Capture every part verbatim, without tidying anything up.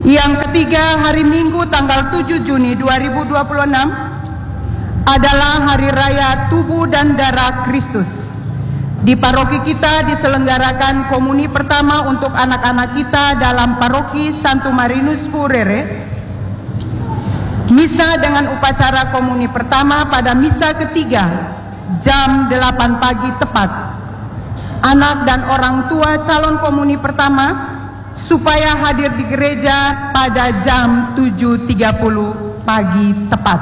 Yang ketiga, hari Minggu tanggal tujuh Juni dua ribu dua puluh enam adalah Hari Raya Tubuh dan Darah Kristus. Di paroki kita diselenggarakan komuni pertama untuk anak-anak kita dalam paroki Santo Marinus Furere. Misa dengan upacara komuni pertama pada misa ketiga jam delapan pagi tepat. Anak dan orang tua calon komuni pertama supaya hadir di gereja pada jam tujuh tiga puluh pagi tepat.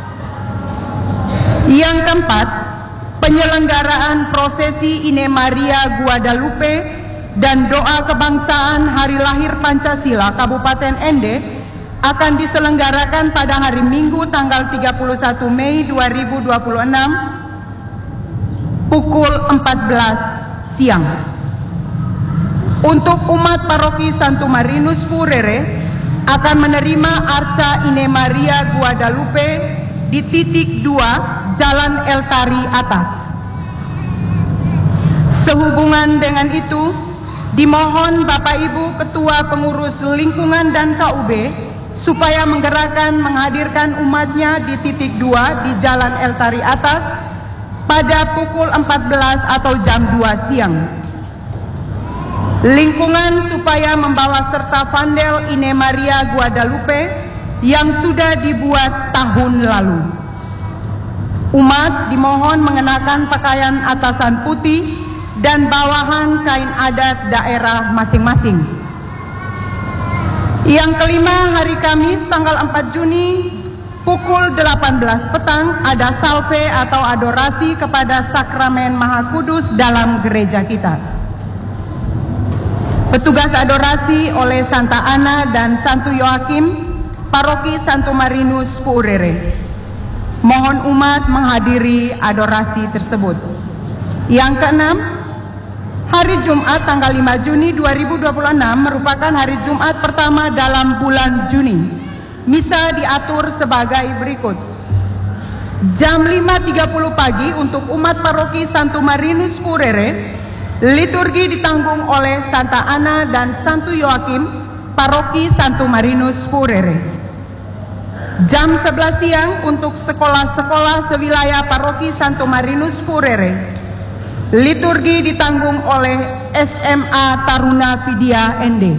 Yang keempat, penyelenggaraan prosesi Ine Maria Guadalupe dan doa kebangsaan Hari Lahir Pancasila Kabupaten Ende akan diselenggarakan pada hari Minggu tanggal tiga puluh satu Mei dua ribu dua puluh enam pukul empat belas siang. Untuk umat paroki Santo Marinus Furere akan menerima arca Ine Maria Guadalupe di titik dua Jalan Eltari Atas. Sehubungan dengan itu, dimohon Bapak Ibu Ketua Pengurus Lingkungan dan K U B supaya menggerakkan menghadirkan umatnya di titik dua di Jalan Eltari Atas pada pukul empat belas atau jam dua siang. Lingkungan supaya membawa serta vandel Ine Maria Guadalupe yang sudah dibuat tahun lalu. Umat dimohon mengenakan pakaian atasan putih dan bawahan kain adat daerah masing-masing. Yang kelima, hari Kamis tanggal empat Juni pukul delapan belas petang ada salve atau adorasi kepada Sakramen Maha Kudus dalam gereja kita. Petugas adorasi oleh Santa Ana dan Santo Yoakim, Paroki Santo Marinus Furere. Mohon umat menghadiri adorasi tersebut. Yang keenam, hari Jumat tanggal lima Juni dua ribu dua puluh enam merupakan hari Jumat pertama dalam bulan Juni. Misa diatur sebagai berikut. Jam lima tiga puluh pagi untuk umat paroki Santo Marinus Furere, liturgi ditanggung oleh Santa Ana dan Santo Yoakim, paroki Santo Marinus Furere. Jam sebelas siang untuk sekolah-sekolah sewilayah paroki Santo Marinus Furere, liturgi ditanggung oleh S M A Taruna Vidya N D.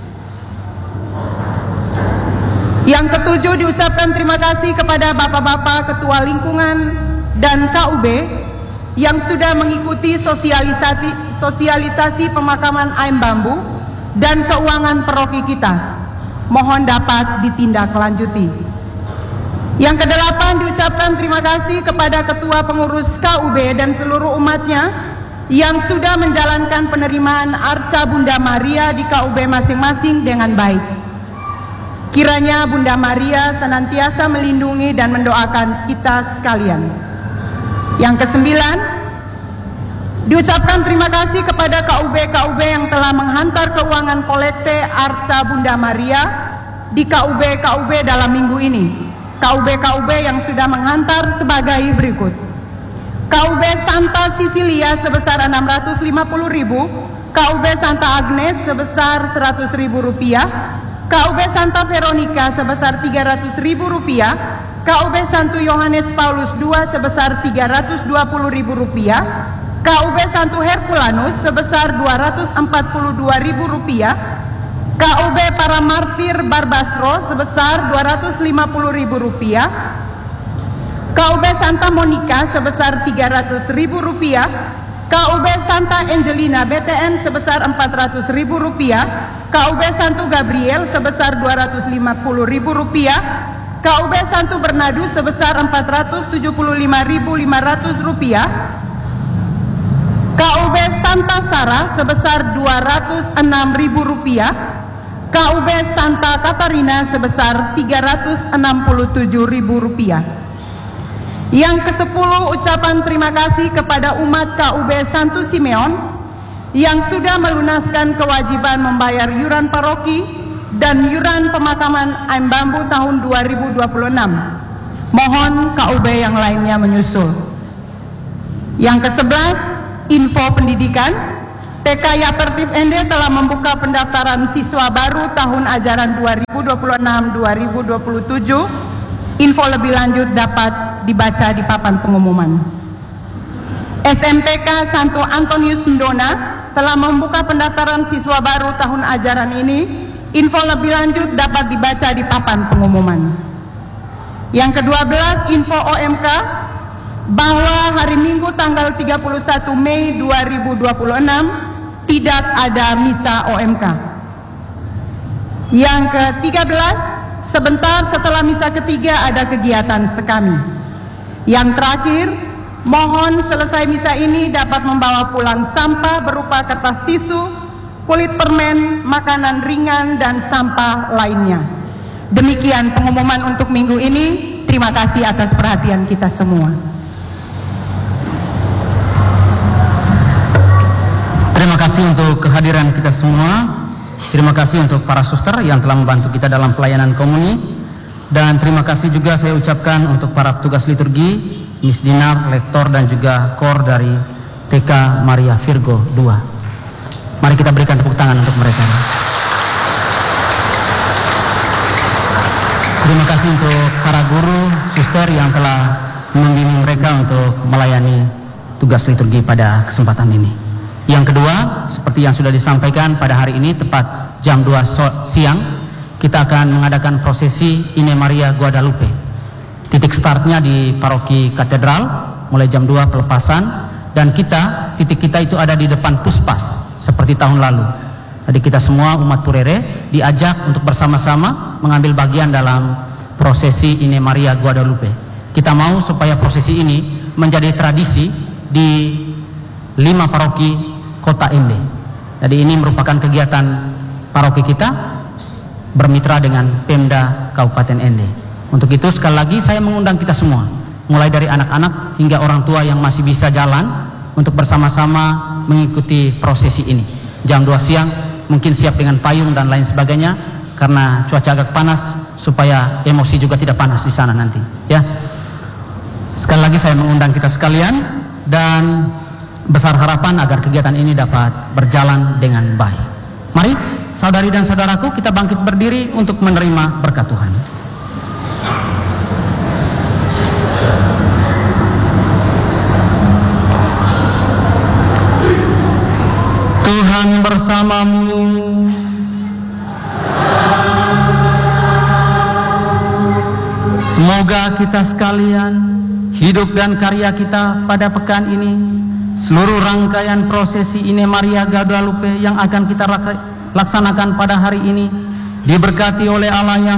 Yang ketujuh, diucapkan terima kasih kepada Bapak-Bapak Ketua Lingkungan dan K U B yang sudah mengikuti sosialisasi, sosialisasi pemakaman aim bambu dan keuangan paroki kita. Mohon dapat ditindaklanjuti. Yang kedelapan, diucapkan terima kasih kepada Ketua Pengurus K U B dan seluruh umatnya yang sudah menjalankan penerimaan arca Bunda Maria di K U B masing-masing dengan baik. Kiranya Bunda Maria senantiasa melindungi dan mendoakan kita sekalian. Yang kesembilan, diucapkan terima kasih kepada K U B-K U B yang telah menghantar keuangan kolekte arca Bunda Maria di K U B-K U B dalam minggu ini. K U B-K U B yang sudah menghantar sebagai berikut. K U B Santa Sisilia sebesar enam ratus lima puluh ribu, K U B Santa Agnes sebesar seratus ribu rupiah, K U B Santa Veronica sebesar tiga ratus ribu rupiah, K U B Santo Yohanes Paulus kedua sebesar tiga ratus dua puluh ribu rupiah, K U B Santo Herculanus sebesar dua ratus empat puluh dua ribu rupiah, K U B Para Martir Barbasro sebesar dua ratus lima puluh ribu rupiah, K U B Santa Monica sebesar tiga ratus ribu rupiah, K U B Santa Angelina B T N sebesar empat ratus ribu rupiah, K U B Santo Gabriel sebesar dua ratus lima puluh ribu rupiah, K U B Santo Bernardus sebesar empat ratus tujuh puluh lima ribu lima ratus rupiah, K U B Santa Sarah sebesar dua ratus enam ribu rupiah, K U B Santa Katarina sebesar tiga ratus enam puluh tujuh ribu rupiah. Yang kesepuluh, ucapan terima kasih kepada umat K U B Santo Simeon yang sudah melunaskan kewajiban membayar yuran paroki dan yuran pemakaman aim bambu tahun dua ribu dua puluh enam. Mohon K U B yang lainnya menyusul. Yang kesebelas, info pendidikan. T K Yapertif N D telah membuka pendaftaran siswa baru tahun ajaran dua ribu ribu dua puluh enam dua ribu dua puluh tujuh. Info lebih lanjut dapat dibaca di papan pengumuman. S M T K Santo Antonius Ndona telah membuka pendaftaran siswa baru tahun ajaran ini. Info lebih lanjut dapat dibaca di papan pengumuman. Yang kedua belas, info O M K bahwa hari Minggu tanggal tiga puluh satu Mei dua ribu dua puluh enam tidak ada misa O M K. Yang ke tiga belas, sebentar setelah misa ketiga ada kegiatan sekami. Yang terakhir, mohon selesai misa ini dapat membawa pulang sampah berupa kertas tisu, kulit permen, makanan ringan, dan sampah lainnya. Demikian pengumuman untuk minggu ini. Terima kasih atas perhatian kita semua. Terima kasih untuk kehadiran kita semua. Terima kasih untuk para suster yang telah membantu kita dalam pelayanan komuni. Dan terima kasih juga saya ucapkan untuk para petugas liturgi, Miss Dinar, lektor, dan juga kor dari T K Maria Virgo dua. Mari kita berikan tepuk tangan untuk mereka. Terima kasih untuk para guru, suster yang telah membimbing mereka untuk melayani tugas liturgi pada kesempatan ini. Yang kedua, seperti yang sudah disampaikan pada hari ini tepat jam dua siang, kita akan mengadakan prosesi Ine Maria Guadalupe. Titik startnya di Paroki Katedral, mulai jam dua pelepasan, dan kita, titik kita itu ada di depan Puspas, seperti tahun lalu. Jadi kita semua umat Purere diajak untuk bersama-sama mengambil bagian dalam prosesi Ine Maria Guadalupe. Kita mau supaya prosesi ini menjadi tradisi di lima paroki Kota Embe. Jadi ini merupakan kegiatan paroki kita bermitra dengan Pemda Kabupaten Ende. Untuk itu sekali lagi saya mengundang kita semua, mulai dari anak-anak hingga orang tua yang masih bisa jalan, untuk bersama-sama mengikuti prosesi ini. Jam dua siang mungkin siap dengan payung dan lain sebagainya, karena cuaca agak panas, supaya emosi juga tidak panas di sana nanti, ya. Sekali lagi saya mengundang kita sekalian, dan besar harapan agar kegiatan ini dapat berjalan dengan baik. Mari saudari dan saudaraku, kita bangkit berdiri untuk menerima berkat Tuhan. Tuhan bersamamu. Semoga kita sekalian, hidup dan karya kita pada pekan ini, seluruh rangkaian prosesi Ine Maria Guadalupe yang akan kita laksanakan pada hari ini, diberkati oleh Allah yang